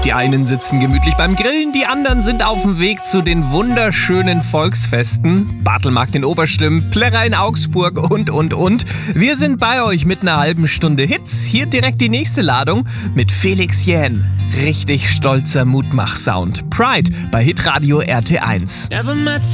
Die einen sitzen gemütlich beim Grillen, die anderen sind auf dem Weg zu den wunderschönen Volksfesten. Bartelmarkt in Oberschlimm, Plärrer in Augsburg und. Wir sind bei euch mit einer halben Stunde Hits. Hier direkt die nächste Ladung mit Felix Jähn. Richtig stolzer Mutmach-Sound. Pride bei Hitradio RT1.